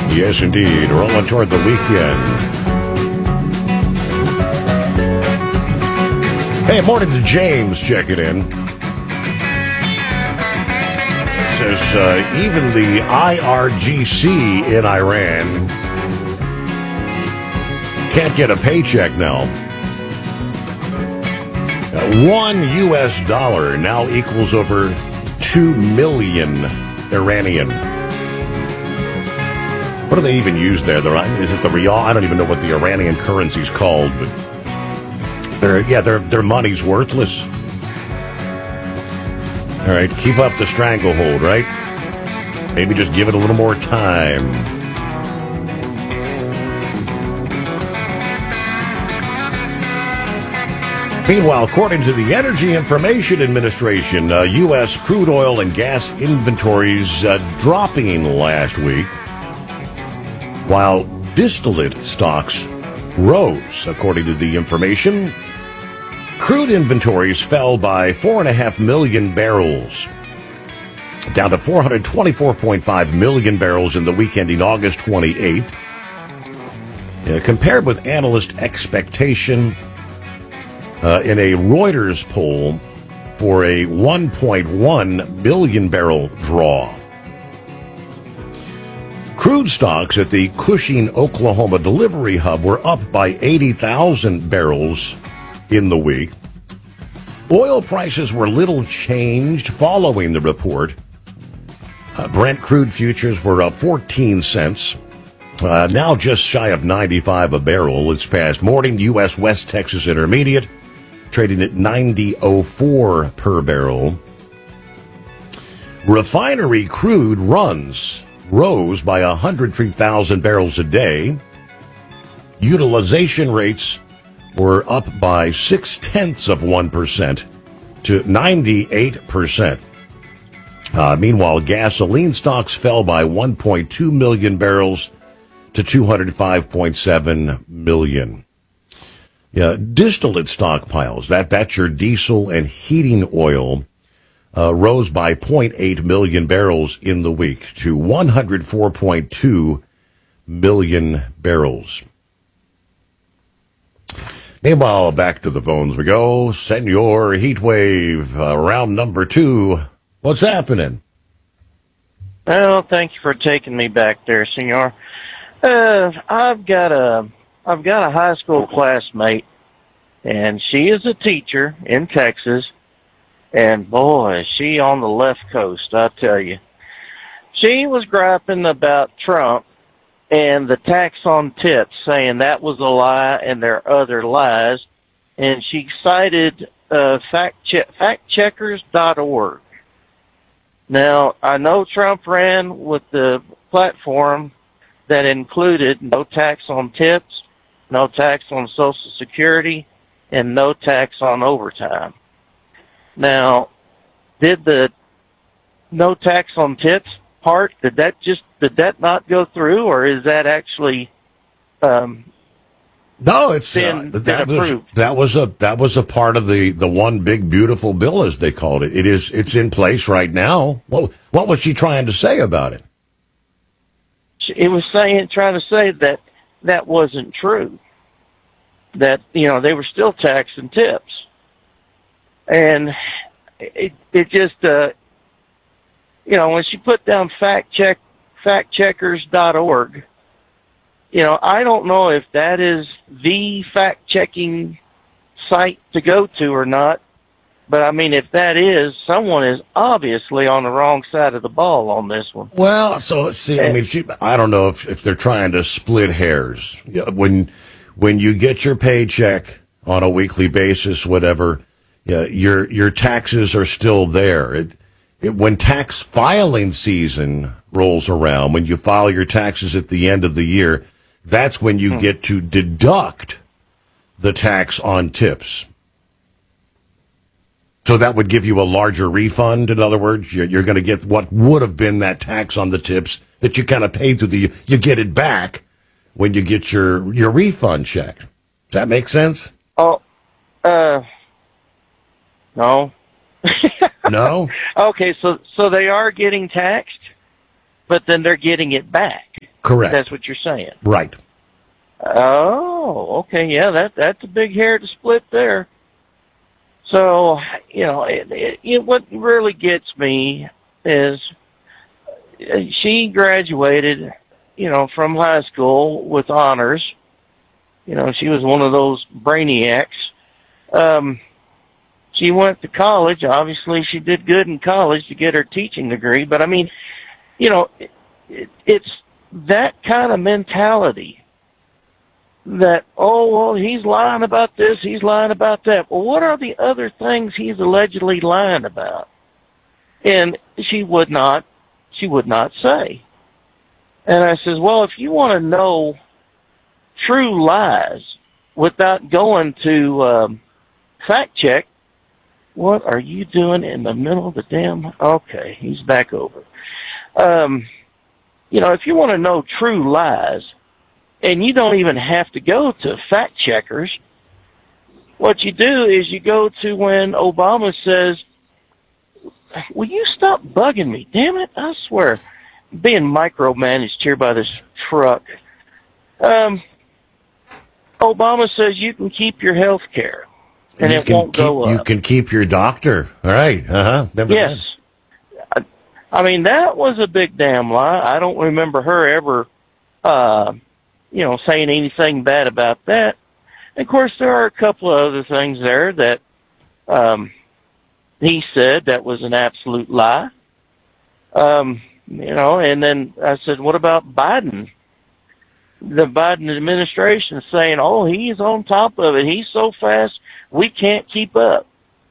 Yes, indeed. Rolling toward the weekend. Hey, morning to James checking in. Says even the IRGC in Iran can't get a paycheck now. $1 now equals over 2 million Iranian. What do they even use there? Is it the rial? I don't even know what the Iranian currency's called, but their money's worthless. All right, keep up the stranglehold, right? Maybe just give it a little more time. Meanwhile, according to the Energy Information Administration, U.S. crude oil and gas inventories dropping last week, while distillate stocks rose, according to the information. Crude inventories fell by 4.5 million barrels, down to 424.5 million barrels in the week ending August 28th. Compared with analyst expectation in a Reuters poll for a 1.1 million barrel draw. Crude stocks at the Cushing, Oklahoma delivery hub were up by 80,000 barrels in the week. Oil prices were little changed following the report. Brent crude futures were up 14 cents, now just shy of 95 a barrel. It's past morning. U.S. West Texas Intermediate trading at 90.04 per barrel. Refinery crude runs rose by 103,000 barrels a day. Utilization rates were up by 0.6% to 98%. Meanwhile, gasoline stocks fell by 1.2 million barrels to 205.7 million. Yeah, distillate stockpiles, that's your diesel and heating oil, rose by 0.8 million barrels in the week to 104.2 million barrels. Meanwhile, back to the phones we go. Senor Heatwave, round number 2. What's happening? Well, thank you for taking me back there, Senor. I've got a high school classmate, and she is a teacher in Texas. And boy, is she on the left coast, I tell you. She was griping about Trump and the tax on tips, saying that was a lie and there are other lies. And she cited factcheckers.org. Now, I know Trump ran with the platform that included no tax on tips, no tax on Social Security, and no tax on overtime. Now, did the no tax on tips part, did that not go through, or is that actually No, it's been approved? That was a part of the one big beautiful bill, as they called it. It's in place right now. What was she trying to say about it? It was trying to say that wasn't true. That, they were still taxing tips. And it just, when she put down factcheckers.org, I don't know if that is the fact-checking site to go to or not. But, I mean, if that is, someone is obviously on the wrong side of the ball on this one. Well, so, see, I mean, I don't know if they're trying to split hairs. When you get your paycheck on a weekly basis, whatever, your taxes are still there. When tax filing season rolls around, when you file your taxes at the end of the year, that's when you get to deduct the tax on tips. So that would give you a larger refund. In other words, you're going to get what would have been that tax on the tips that you kind of paid through you get it back when you get your refund check. Does that make sense? Oh, no. No? Okay, so they are getting taxed, but then they're getting it back. Correct. That's what you're saying. Right. Oh, okay. Yeah, that's a big hair to split there. So, what really gets me is she graduated, from high school with honors. She was one of those brainiacs. She went to college. Obviously, she did good in college to get her teaching degree. But, I mean, it's that kind of mentality that, he's lying about this, he's lying about that. Well, what are the other things he's allegedly lying about? And she would not say. And I says, well, if you want to know true lies without going to fact check, what are you doing in the middle of the damn... Okay, he's back over. If you want to know true lies, and you don't even have to go to fact checkers, what you do is you go to when Obama says, will you stop bugging me? Damn it, I swear. Being micromanaged here by this truck. Obama says you can keep your health care, and it won't go up. You can keep your doctor. All right. Yes. I mean, that was a big damn lie. I don't remember her ever, saying anything bad about that. And of course, there are a couple of other things there that he said that was an absolute lie. And then I said, what about Biden? The Biden administration saying, he's on top of it. He's so fast, we can't keep up.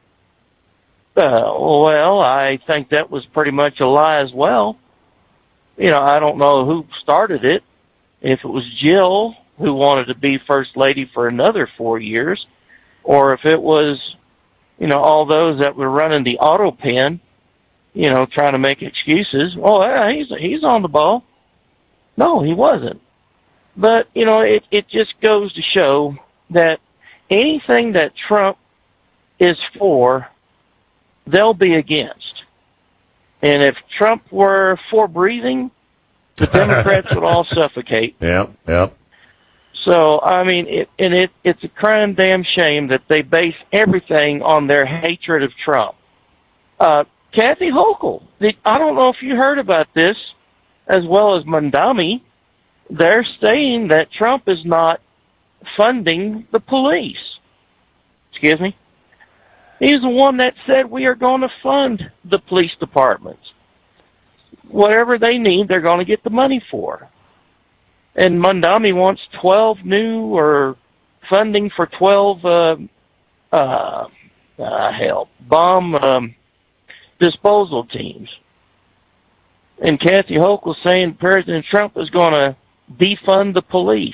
Well, I think that was pretty much a lie as well. I don't know who started it. If it was Jill, who wanted to be First Lady for another 4 years, or if it was, all those that were running the auto pen, trying to make excuses. He's on the ball. No, he wasn't. But, it just goes to show that anything that Trump is for, they'll be against. And if Trump were for breathing, the Democrats would all suffocate. Yep. So, I mean, it's a crying damn shame that they base everything on their hatred of Trump. Kathy Hochul, I don't know if you heard about this, as well as Mondami. They're saying that Trump is not funding the police. Excuse me? He's the one that said we are going to fund the police departments. Whatever they need, they're going to get the money for. And Mondami wants 12 new or funding for 12 bomb disposal teams. And Kathy Hochul saying President Trump is going to defund the police.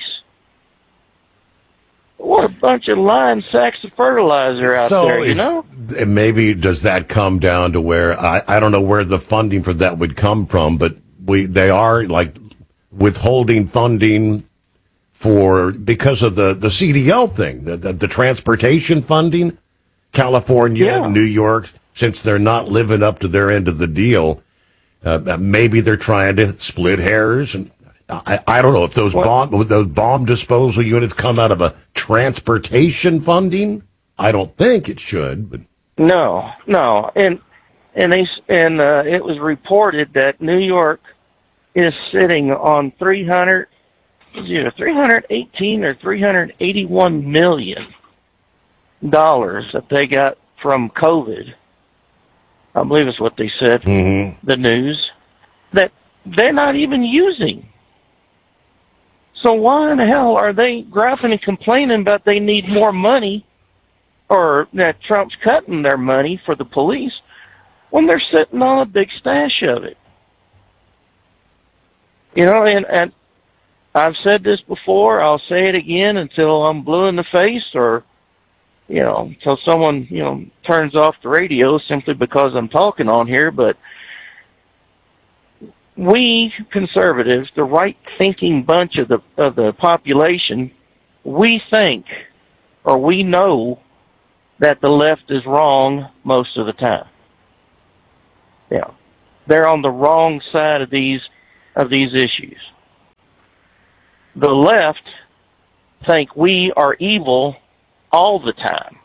What a bunch of lying sacks of fertilizer out there, Maybe does that come down to where, I don't know where the funding for that would come from, but they are like withholding funding because of the CDL thing, the transportation funding, California, New York, since they're not living up to their end of the deal, maybe they're trying to split hairs. And I don't know if those bomb disposal units come out of a transportation funding. I don't think it should, but no, and it was reported that New York is sitting on 318 or 381 million dollars that they got from COVID. I believe is what they said. Mm-hmm. The news that they're not even using. So why in the hell are they griping and complaining about they need more money, or that Trump's cutting their money for the police, when they're sitting on a big stash of it? And I've said this before, I'll say it again until I'm blue in the face, or, until someone, turns off the radio simply because I'm talking on here, but we conservatives, the right-thinking bunch of the population, we think, or we know, that the left is wrong most of the time. Yeah, they're on the wrong side of these issues. the left think we are evil all the time.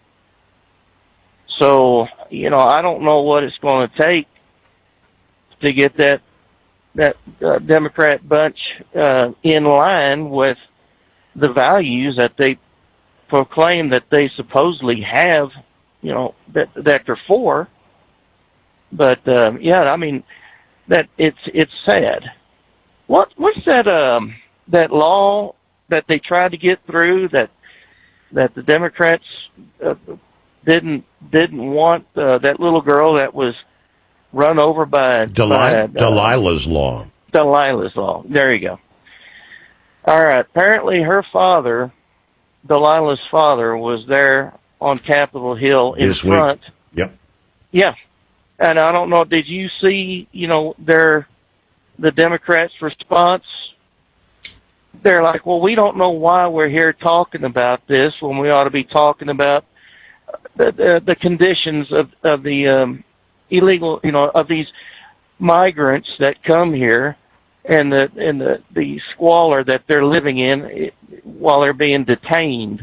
So, I don't know what it's going to take to get that Democrat bunch in line with the values that they proclaim that they supposedly have, that they're for. But that it's sad. What's that law that they tried to get through that the Democrats didn't want, that little girl that was run over by Delilah's Law. Delilah's Law. There you go. All right. Apparently, her father, Delilah's father, was there on Capitol Hill in this front. Week. Yep. Yeah. And I don't know. Did you see? The Democrats' response. They're like, well, we don't know why we're here talking about this when we ought to be talking about the conditions of the illegal, of these migrants that come here and the squalor that they're living in while they're being detained.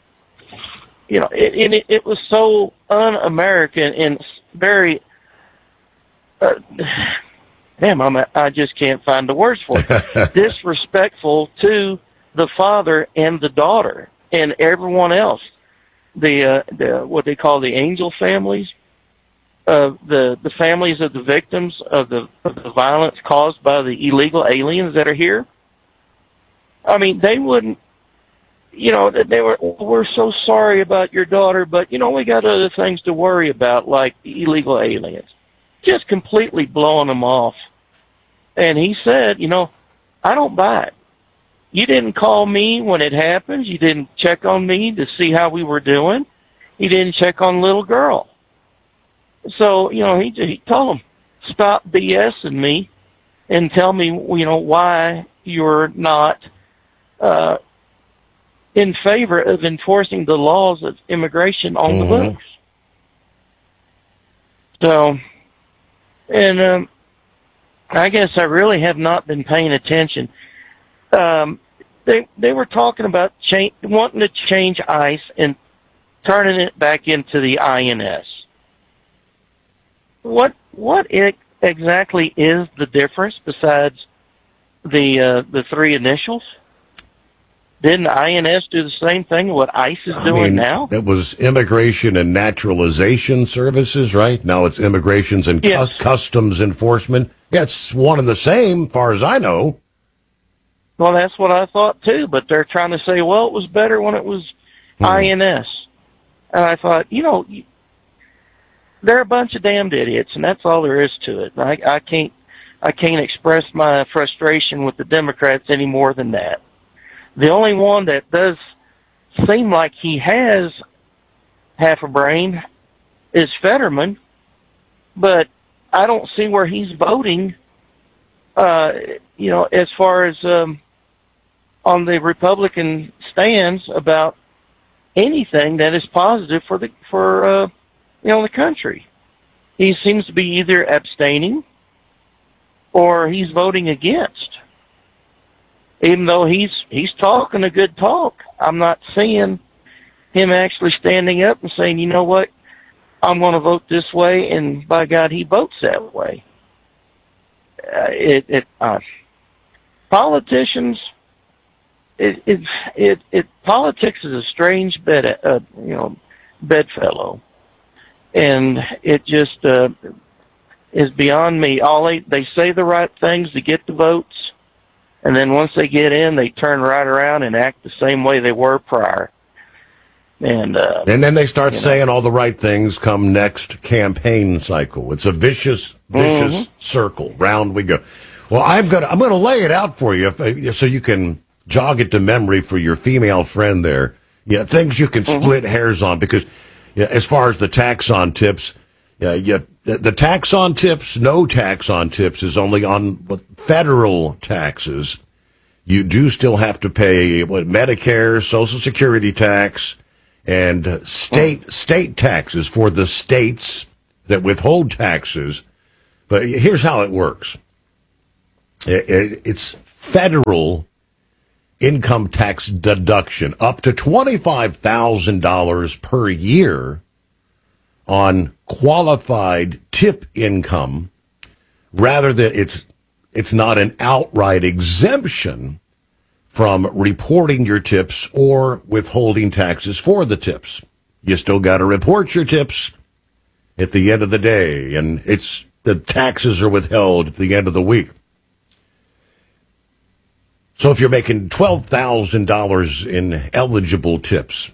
It was so un-American and very, I just can't find the words for it. Disrespectful to the father and the daughter and everyone else. The what they call the angel families, the families of the victims of the violence caused by the illegal aliens that are here. I mean, they wouldn't. We're so sorry about your daughter, but we got other things to worry about, like the illegal aliens. Just completely blowing them off. And he said, I don't buy it. You didn't call me when it happened. You didn't check on me to see how we were doing. You didn't check on little girl. So, he told him, stop BSing me and tell me, why you're not in favor of enforcing the laws of immigration on the books. So, and I guess I really have not been paying attention. They were talking about wanting to change ICE and turning it back into the INS. What exactly is the difference besides the three initials? Didn't INS do the same thing what ICE is doing now? That was Immigration and Naturalization Services, right? Now it's Immigrations and Customs Enforcement. Yeah, it's one and the same, far as I know. Well, that's what I thought, too. But they're trying to say, well, it was better when it was INS. And I thought, they're a bunch of damned idiots, and that's all there is to it. I can't express my frustration with the Democrats any more than that. The only one that does seem like he has half a brain is Fetterman, but I don't see where he's voting, as far as on the Republican stands about anything that is positive for the country. He seems to be either abstaining or he's voting against. Even though he's talking a good talk, I'm not seeing him actually standing up and saying, you know what, I'm going to vote this way, and by God, he votes that way. Politicians, politics is a strange bedfellow, and it just is beyond me. They say the right things to get the votes. And then once they get in, they turn right around and act the same way they were prior. And then they start saying all the right things come next campaign cycle. It's a vicious circle. Round we go. Well, I'm gonna lay it out for you so you can jog it to memory for your female friend there. Yeah, things you can split hairs on, because as far as the tax on tips, the tax on tips, no tax on tips is only on federal taxes. You do still have to pay Medicare, Social Security tax, and state taxes for the states that withhold taxes. But here's how it works. It's federal income tax deduction up to $25,000 per year on qualified tip income, rather than it's not an outright exemption from reporting your tips or withholding taxes for the tips. You still got to report your tips at the end of the day, and the taxes are withheld at the end of the week. So if you're making $12,000 in eligible tips,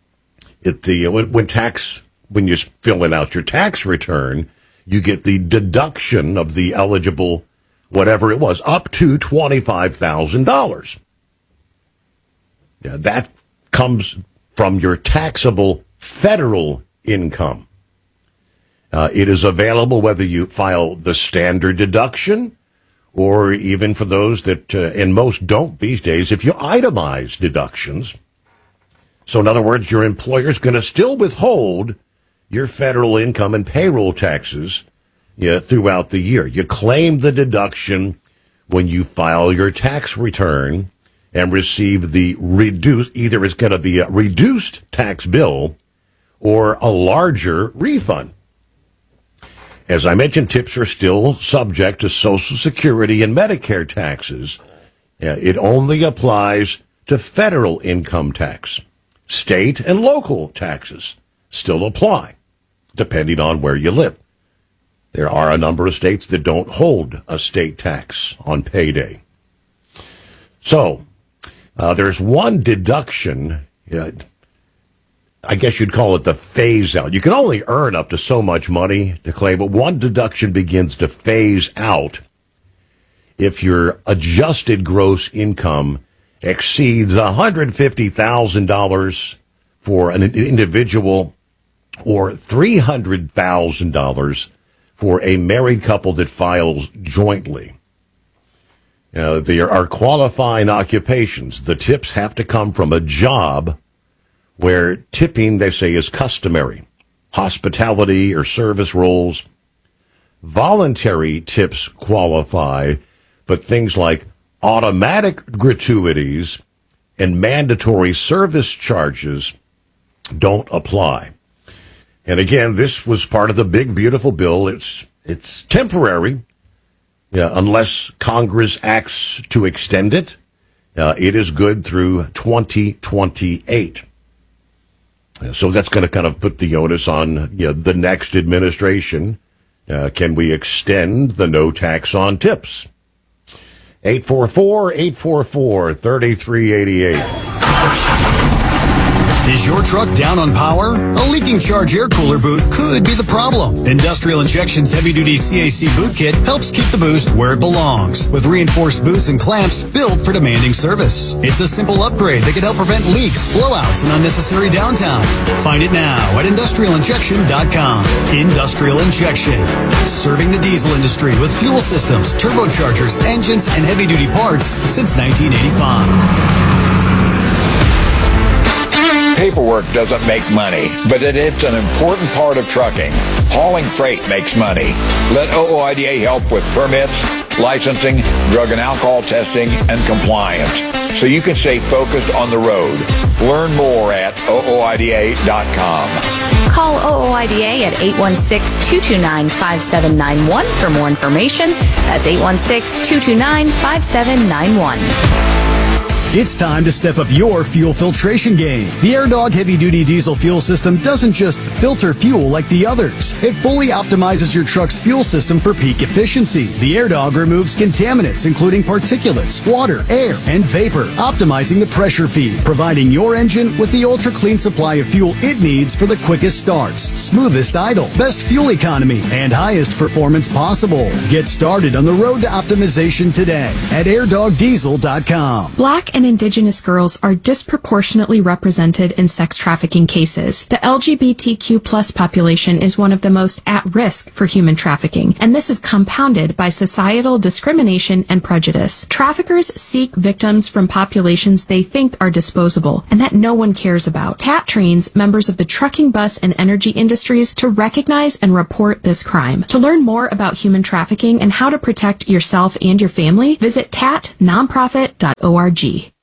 when you're filling out your tax return, you get the deduction of the eligible, whatever it was, up to $25,000. Yeah, that comes from your taxable federal income. It is available whether you file the standard deduction, or even for those that, and most don't these days, if you itemize deductions. So in other words, your employer's going to still withhold your federal income and payroll taxes throughout the year. You claim the deduction when you file your tax return and receive the either it's going to be a reduced tax bill or a larger refund. As I mentioned, tips are still subject to Social Security and Medicare taxes. It only applies to federal income tax. State and local taxes still apply, depending on where you live. There are a number of states that don't hold a state tax on payday. So, there's one deduction, I guess you'd call it the phase out. You can only earn up to so much money to claim, but one deduction begins to phase out if your adjusted gross income exceeds $150,000 for an individual or $300,000 for a married couple that files jointly. There are qualifying occupations. The tips have to come from a job where tipping, they say, is customary. Hospitality or service roles. Voluntary tips qualify, but things like automatic gratuities and mandatory service charges don't apply. And again, this was part of the big, beautiful bill. It's temporary, unless Congress acts to extend it. It is good through 2028. So that's going to kind of put the onus on the next administration. Can we extend the no tax on tips? 844-844-3388. Is your truck down on power? A leaking charge air cooler boot could be the problem. Industrial Injection's heavy-duty CAC boot kit helps keep the boost where it belongs, with reinforced boots and clamps built for demanding service. It's a simple upgrade that can help prevent leaks, blowouts, and unnecessary downtime. Find it now at industrialinjection.com. Industrial Injection, serving the diesel industry with fuel systems, turbochargers, engines, and heavy-duty parts since 1985. Paperwork doesn't make money, but it's an important part of trucking. Hauling freight makes money. Let OOIDA help with permits, licensing, drug and alcohol testing, and compliance, so you can stay focused on the road. Learn more at OOIDA.com. Call OOIDA at 816-229-5791 for more information. That's 816-229-5791. It's time to step up your fuel filtration game. The AirDog heavy-duty diesel fuel system doesn't just filter fuel like the others. It fully optimizes your truck's fuel system for peak efficiency. The AirDog removes contaminants, including particulates, water, air, and vapor, optimizing the pressure feed, providing your engine with the ultra-clean supply of fuel it needs for the quickest starts, smoothest idle, best fuel economy, and highest performance possible. Get started on the road to optimization today at airdogdiesel.com. Black and Indigenous girls are disproportionately represented in sex trafficking cases. The LGBTQ plus population is one of the most at risk for human trafficking, and this is compounded by societal discrimination and prejudice. Traffickers seek victims from populations they think are disposable and that no one cares about. TAT trains members of the trucking, bus, and energy industries to recognize and report this crime. To learn more about human trafficking and how to protect yourself and your family, visit tatnonprofit.org.